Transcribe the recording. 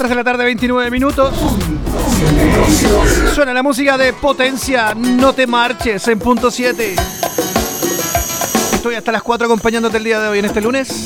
3 de la tarde, 29 minutos. Suena la música de Potencia, No te marches, en punto 7. Estoy hasta las 4 acompañándote el día de hoy en este lunes.